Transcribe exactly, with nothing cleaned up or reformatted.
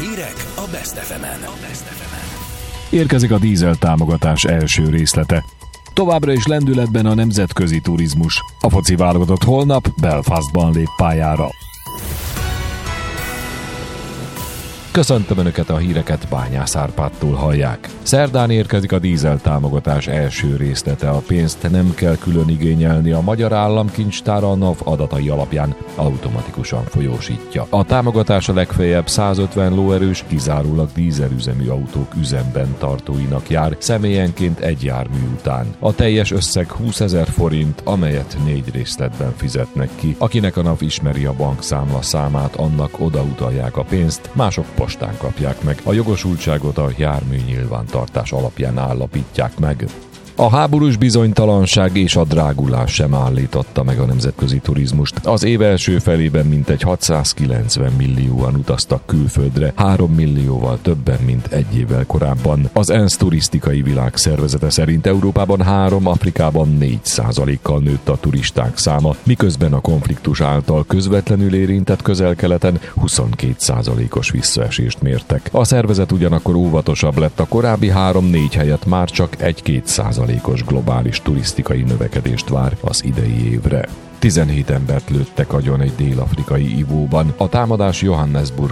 Hírek a Best ef emen. Érkezik a dízel támogatás első részlete. Továbbra is lendületben a nemzetközi turizmus. A foci válogatott holnap Belfastban lép pályára. Köszöntöm Önöket, a híreket Bányász Árpádtól hallják. Szerdán érkezik a dízel támogatás első részlete. A pénzt nem kell külön igényelni, a Magyar Államkincstár a NAV adatai alapján automatikusan folyósítja. A támogatás a legfeljebb százötven lóerős, kizárólag dízelüzemű autók üzemben tartóinak jár, személyenként egy jármű után. A teljes összeg húszezer forint, amelyet négy részletben fizetnek ki. Akinek a NAV ismeri a bankszámla számát, annak odautalják a pénzt, mások postán kapják meg. A jogosultságot a jármű nyilvántartás alapján állapítják meg. A háborús bizonytalanság és a drágulás sem állította meg a nemzetközi turizmust. Az év első felében mintegy hatszázkilencven millióan utaztak külföldre, három millióval többen, mint egy évvel korábban. Az ENSZ turisztikai világszervezete szerint Európában három, Afrikában négy százalékkal nőtt a turisták száma, miközben a konfliktus által közvetlenül érintett Közel-Keleten huszonkét százalékos visszaesést mértek. A szervezet ugyanakkor óvatosabb lett, a korábbi három-négy helyett már csak egy-két százalékos globális turisztikai növekedést vár az idei évre. tizenhét embert lőttek agyon egy dél-afrikai ivóban. A támadás Johannesburg